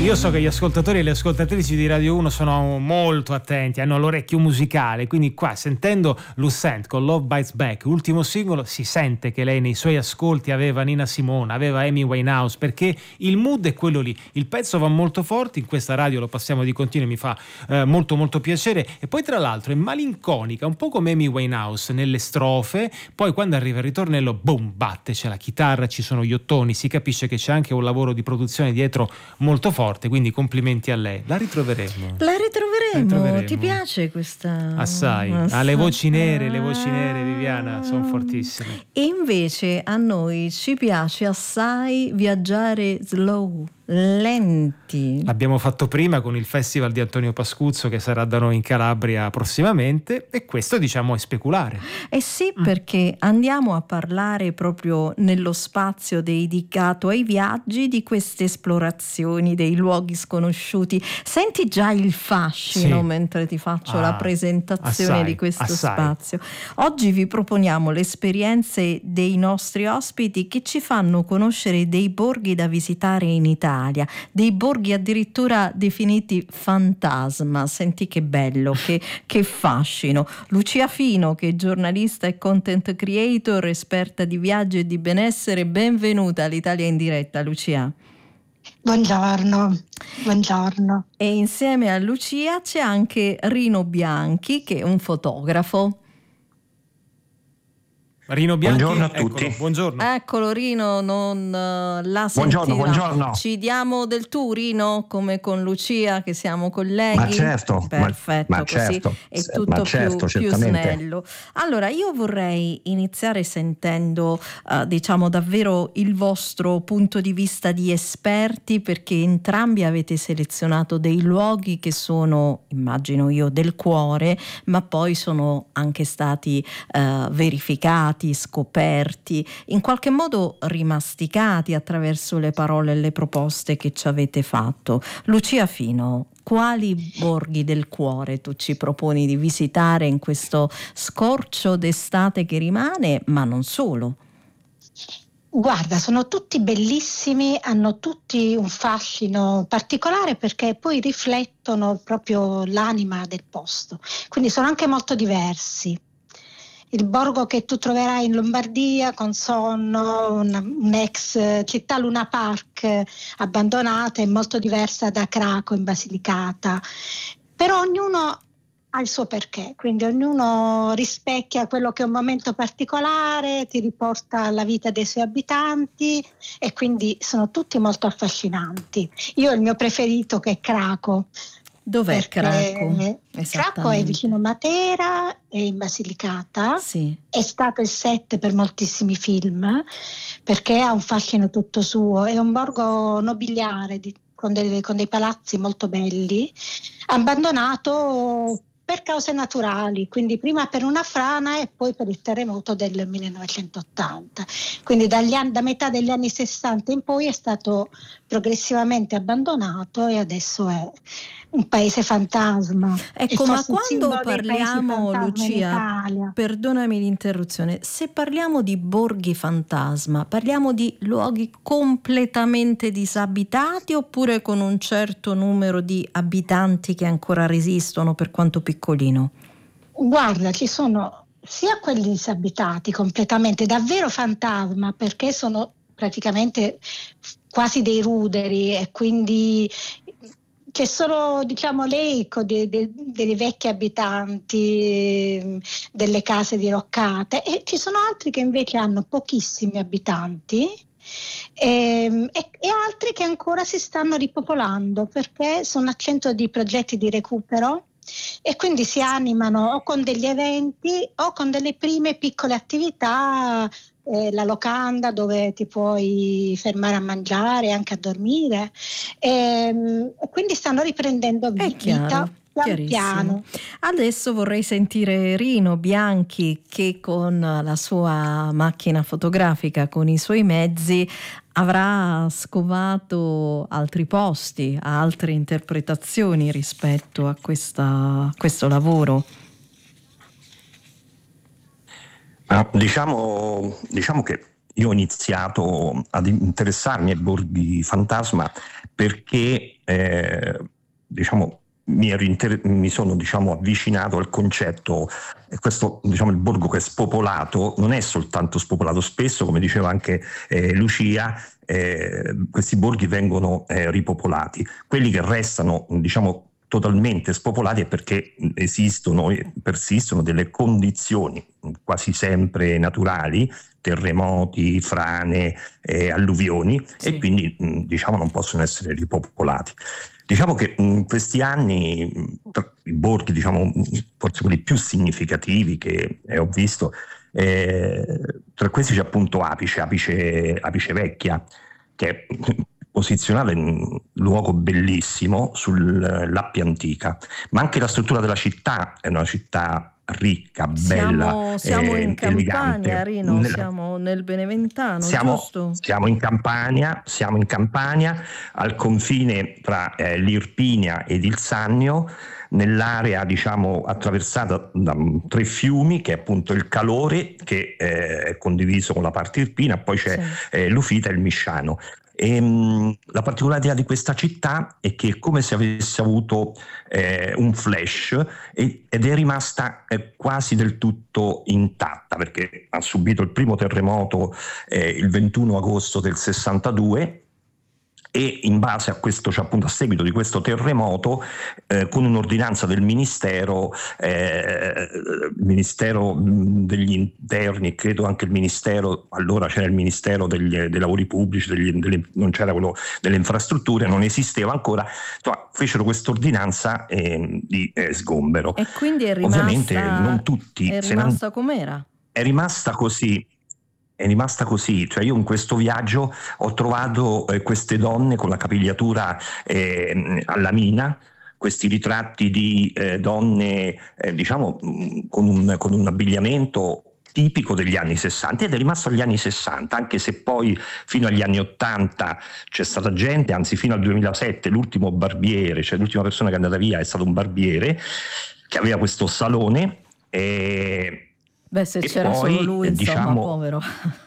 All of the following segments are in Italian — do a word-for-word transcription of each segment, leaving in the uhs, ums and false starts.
Io so che gli ascoltatori e le ascoltatrici di Radio uno sono molto attenti, hanno l'orecchio musicale, quindi qua sentendo Lucent con Love Bites Back, ultimo singolo, si sente che lei nei suoi ascolti aveva Nina Simone, aveva Amy Winehouse, perché il mood è quello lì, il pezzo va molto forte, in questa radio lo passiamo di continuo, mi fa eh, molto molto piacere, e poi tra l'altro è malinconica, un po' come Amy Winehouse nelle strofe, poi quando arriva il ritornello, boom, batte, c'è la chitarra, ci sono gli ottoni, si capisce che c'è anche un lavoro di produzione dietro molto forte. Quindi complimenti a lei. La ritroveremo. La ritroveremo. La ritroveremo. Ti piace questa? Assai. Assai. Ah, le voci nere, le voci nere, Viviana, sono fortissime. E invece a noi ci piace assai viaggiare slow, lenti. L'abbiamo fatto prima con il festival di Antonio Pascuzzo che sarà da noi in Calabria prossimamente, e questo diciamo è speculare. Eh sì, perché andiamo a parlare proprio nello spazio dedicato ai viaggi di queste esplorazioni dei luoghi sconosciuti. Senti già il fascino Sì. mentre ti faccio Ah, la presentazione assai, di questo assai. spazio. Oggi vi proponiamo le esperienze dei nostri ospiti che ci fanno conoscere dei borghi da visitare in Italia, dei borghi addirittura definiti fantasma. Senti che bello, che, che fascino. Lucia Fino, che è giornalista e content creator, esperta di viaggio e di benessere, benvenuta all'Italia in diretta, Lucia. Buongiorno, buongiorno. E insieme a Lucia c'è anche Rino Bianchi, che è un fotografo. Rino Bianchi, buongiorno a eccolo, tutti. Buongiorno. Eccolo Rino, non uh, la Buongiorno, sentirà. buongiorno. Ci diamo del tu, Rino, come con Lucia, che siamo colleghi. Ma certo, perfetto, ma, ma così certo, è tutto ma certo, più, più certamente. snello. Allora, io vorrei iniziare sentendo uh, diciamo davvero il vostro punto di vista di esperti, perché entrambi avete selezionato dei luoghi che sono, immagino io, del cuore, ma poi sono anche stati uh, verificati, scoperti, in qualche modo rimasticati attraverso le parole e le proposte che ci avete fatto. Lucia Fino, quali borghi del cuore tu ci proponi di visitare in questo scorcio d'estate che rimane, ma non solo? Guarda, sono tutti bellissimi, hanno tutti un fascino particolare perché poi riflettono proprio l'anima del posto, quindi sono anche molto diversi. Il borgo che tu troverai in Lombardia con Sonno, una, un'ex città Luna Park abbandonata, è molto diversa da Craco in Basilicata, però ognuno ha il suo perché, quindi ognuno rispecchia quello che è un momento particolare, ti riporta alla vita dei suoi abitanti, e quindi sono tutti molto affascinanti. Io ho il mio preferito, che è Craco. Dov'è Craco? Craco è vicino Matera, è in Basilicata, sì. È stato il set per moltissimi film perché ha un fascino tutto suo, è un borgo nobiliare di, con, dei, con dei palazzi molto belli, abbandonato per cause naturali, quindi prima per una frana e poi per il terremoto del millenovecentottanta. Quindi dagli anni, da metà degli anni sessanta in poi è stato progressivamente abbandonato e adesso è un paese fantasma. Ecco, ma quando parliamo, Lucia, perdonami l'interruzione, se parliamo di borghi fantasma, parliamo di luoghi completamente disabitati oppure con un certo numero di abitanti che ancora resistono, per quanto piccolino? Guarda, ci sono sia quelli disabitati completamente, davvero fantasma, perché sono praticamente quasi dei ruderi e quindi c'è solo, diciamo, l'eco de, de, dei vecchi abitanti, delle case diroccate, e ci sono altri che invece hanno pochissimi abitanti e, e, e altri che ancora si stanno ripopolando perché sono al centro di progetti di recupero e quindi si animano o con degli eventi o con delle prime piccole attività. Eh, la locanda dove ti puoi fermare a mangiare e anche a dormire, e, quindi stanno riprendendo vi- vita pian piano. Adesso vorrei sentire Rino Bianchi, che con la sua macchina fotografica, con i suoi mezzi, avrà scovato altri posti, altre interpretazioni rispetto a questa, questo lavoro. Ah, diciamo, diciamo che io ho iniziato ad interessarmi ai borghi fantasma perché eh, diciamo mi, ero inter- mi sono diciamo avvicinato al concetto, e questo diciamo il borgo che è spopolato non è soltanto spopolato, spesso come diceva anche eh, Lucia, eh, questi borghi vengono eh, ripopolati, quelli che restano diciamo totalmente spopolati è perché esistono e persistono delle condizioni quasi sempre naturali, terremoti, frane, eh, alluvioni, sì. E quindi diciamo non possono essere ripopolati. Diciamo che in questi anni i borghi, diciamo forse quelli più significativi che eh, ho visto, eh, tra questi c'è appunto Apice, Apice, Apice Vecchia, che è posizionata in un luogo bellissimo sull'Appia Antica, ma anche la struttura della città è una città ricca, bella, siamo, siamo eh, in Campania, Rino, nel, siamo nel Beneventano, siamo, giusto? Siamo in Campania, siamo in Campania, al confine tra eh, l'Irpinia ed il Sannio, nell'area diciamo attraversata da tre fiumi, che è appunto il Calore, che eh, è condiviso con la parte irpina, poi c'è sì. eh, l'Ufita e il Misciano. E, mh, la particolarità di questa città è che è come se avesse avuto eh, un flash e, ed è rimasta eh, quasi del tutto intatta, perché ha subito il primo terremoto eh, il ventuno agosto del sessantadue, e in base a questo, cioè appunto a seguito di questo terremoto, eh, con un'ordinanza del Ministero, eh, il Ministero degli Interni, credo anche il Ministero, allora c'era il Ministero degli, dei Lavori Pubblici, degli, delle, non c'era quello delle infrastrutture, non esisteva ancora, insomma, fecero questa ordinanza eh, di eh, sgombero. E quindi è rimasta, ovviamente non tutti, è rimasta non, com'era? È rimasta così. È rimasta così, cioè io in questo viaggio ho trovato eh, queste donne con la capigliatura eh, alla mina, questi ritratti di eh, donne eh, diciamo con un, con un abbigliamento tipico degli anni sessanta, ed è rimasto agli anni sessanta, anche se poi fino agli anni ottanta c'è stata gente, anzi fino al duemilasette l'ultimo barbiere, cioè l'ultima persona che è andata via è stato un barbiere che aveva questo salone. E Beh, se e c'era poi, solo lui, insomma, diciamo, povero.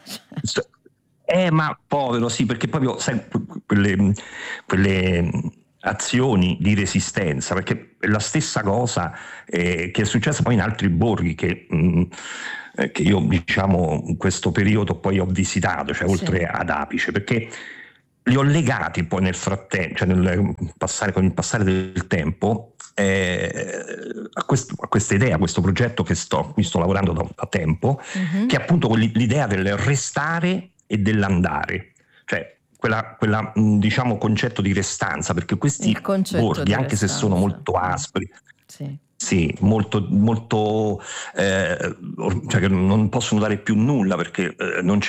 Eh, ma povero, sì, perché proprio sai, quelle, quelle azioni di resistenza, perché è la stessa cosa eh, che è successa poi in altri borghi che, mh, che io, diciamo, in questo periodo poi ho visitato, cioè oltre sì. ad Apice, perché li ho legati poi nel frattempo, cioè nel passare, con il passare del tempo, eh, a, questo, a questa idea, a questo progetto che sto, mi sto lavorando da, da tempo, uh-huh. che è appunto l'idea del restare e dell'andare, cioè quella, quella diciamo concetto di restanza, perché questi borghi, anche restanza. se sono molto aspri, sì. Sì, molto, molto eh, cioè che non possono dare più nulla, perché eh, non c'è